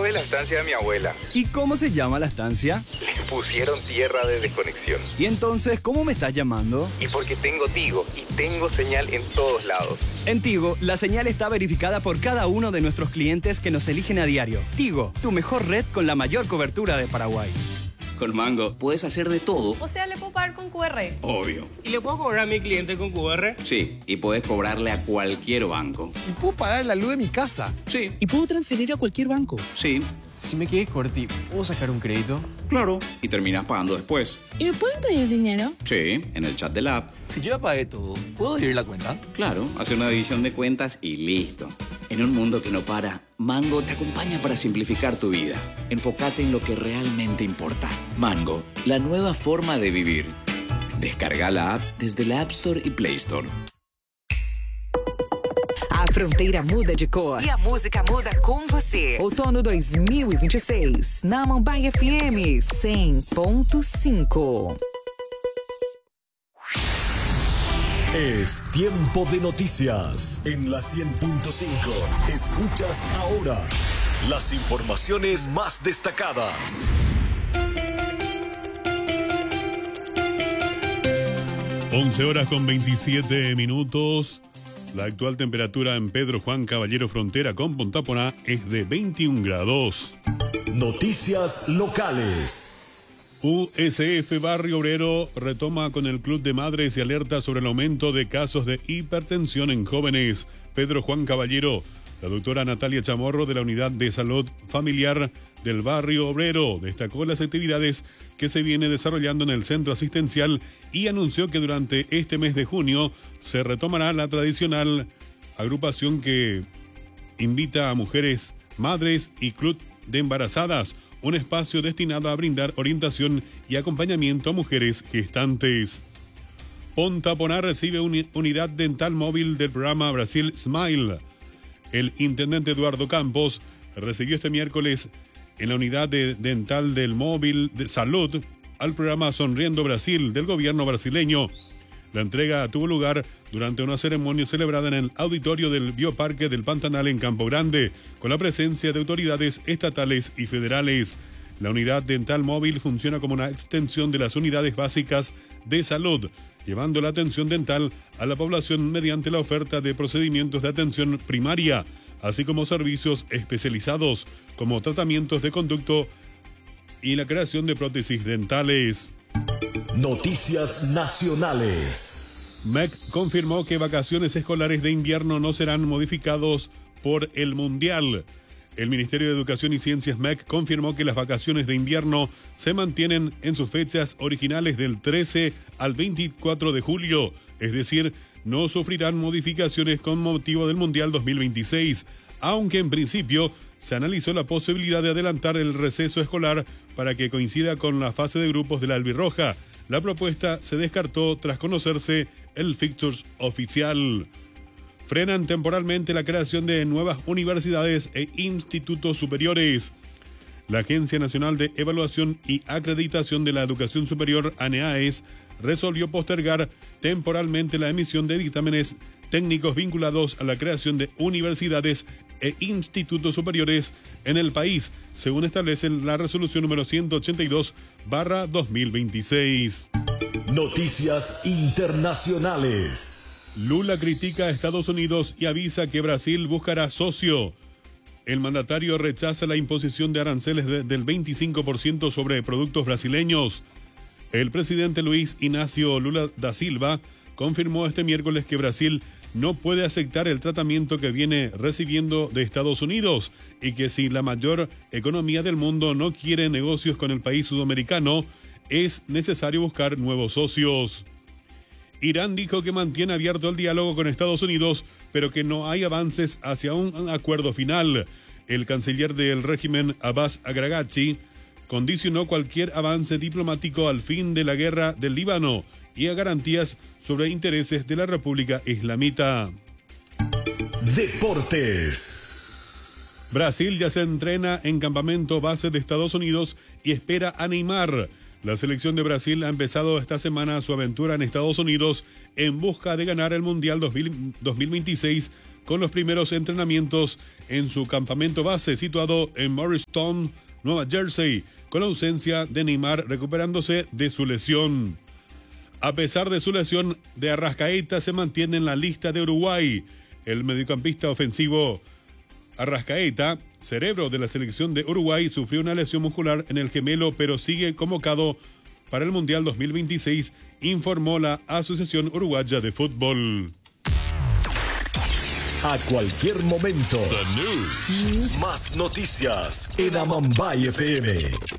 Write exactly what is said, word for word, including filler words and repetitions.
Esto es la estancia de mi abuela. ¿Y cómo se llama la estancia? Le pusieron tierra de desconexión. ¿Y entonces cómo me estás llamando? Y porque tengo Tigo y tengo señal en todos lados. En Tigo, la señal está verificada por cada uno de nuestros clientes que nos eligen a diario. Tigo, tu mejor red con la mayor cobertura de Paraguay. Con Mango puedes hacer de todo. O sea, ¿le puedo pagar con cu erre? Obvio. ¿Y le puedo cobrar a mi cliente con cu erre? Sí, y puedes cobrarle a cualquier banco. ¿Y puedo pagar la luz de mi casa? Sí. ¿Y puedo transferir a cualquier banco? Sí. Si me quedé corti, ¿puedo sacar un crédito? Claro. Y terminas pagando después. ¿Y me pueden pedir dinero? Sí, en el chat de la app. Si yo ya pagué todo, ¿puedo dividir la cuenta? Claro, hacer una división de cuentas y listo. En un mundo que no para, Mango te acompaña para simplificar tu vida. Enfócate en lo que realmente importa. Mango, la nueva forma de vivir. Descarga la app desde la App Store y Play Store. A fronteira muda de cor e a música muda com você. Outono dois mil e vinte e seis, na Mambaia F M cem ponto cinco. Es tiempo de noticias en la cien punto cinco. Escuchas ahora las informaciones más destacadas. once horas con veintisiete minutos. La actual temperatura en Pedro Juan Caballero Frontera con Punta Poná es de veintiún grados. Noticias locales. U S F Barrio Obrero retoma con el Club de Madres y alerta sobre el aumento de casos de hipertensión en jóvenes. Pedro Juan Caballero, la doctora Natalia Chamorro de la Unidad de Salud Familiar del Barrio Obrero destacó las actividades que se viene desarrollando en el centro asistencial y anunció que durante este mes de junio se retomará la tradicional agrupación que invita a mujeres, madres y club de embarazadas, un espacio destinado a brindar orientación y acompañamiento a mujeres gestantes. Punta Poná recibe una unidad dental móvil del programa Brasil Smile. El intendente Eduardo Campos recibió este miércoles en la unidad de dental del móvil de salud al programa Sonriendo Brasil del gobierno brasileño. La entrega tuvo lugar durante una ceremonia celebrada en el auditorio del Bioparque del Pantanal en Campo Grande, con la presencia de autoridades estatales y federales. La unidad dental móvil funciona como una extensión de las unidades básicas de salud, llevando la atención dental a la población mediante la oferta de procedimientos de atención primaria, así como servicios especializados como tratamientos de conducto y la creación de prótesis dentales. Noticias nacionales. M E C confirmó que vacaciones escolares de invierno no serán modificados por el Mundial. El Ministerio de Educación y Ciencias M E C confirmó que las vacaciones de invierno se mantienen en sus fechas originales del trece al veinticuatro de julio, es decir, no sufrirán modificaciones con motivo del Mundial dos mil veintiséis, aunque en principio se analizó la posibilidad de adelantar el receso escolar para que coincida con la fase de grupos de la albirroja. La propuesta se descartó tras conocerse el fixture oficial. Frenan temporalmente la creación de nuevas universidades e institutos superiores. La Agencia Nacional de Evaluación y Acreditación de la Educación Superior, ANEAES, resolvió postergar temporalmente la emisión de dictámenes técnicos vinculados a la creación de universidades e institutos superiores en el país, según establece la resolución número ciento ochenta y dos barra dos mil veintiséis. Noticias internacionales. Lula critica a Estados Unidos y avisa que Brasil buscará socio. El mandatario rechaza la imposición de aranceles de, del veinticinco por ciento sobre productos brasileños. El presidente Luis Ignacio Lula da Silva confirmó este miércoles que Brasil no puede aceptar el tratamiento que viene recibiendo de Estados Unidos y que si la mayor economía del mundo no quiere negocios con el país sudamericano, es necesario buscar nuevos socios. Irán dijo que mantiene abierto el diálogo con Estados Unidos, pero que no hay avances hacia un acuerdo final. El canciller del régimen, Abbas Agragacci, condicionó cualquier avance diplomático al fin de la guerra del Líbano y a garantías sobre intereses de la República Islamita. Deportes. Brasil ya se entrena en campamento base de Estados Unidos y espera a Neymar. La selección de Brasil ha empezado esta semana su aventura en Estados Unidos en busca de ganar el Mundial dos mil veintiséis con los primeros entrenamientos en su campamento base situado en Morristown, Nueva Jersey, con la ausencia de Neymar recuperándose de su lesión. A pesar de su lesión, de Arrascaeta se mantiene en la lista de Uruguay. El mediocampista ofensivo Arrascaeta, cerebro de la selección de Uruguay, sufrió una lesión muscular en el gemelo, pero sigue convocado para el Mundial dos mil veintiséis, informó la Asociación Uruguaya de Fútbol. A cualquier momento, The News. Más noticias en Amambay F M.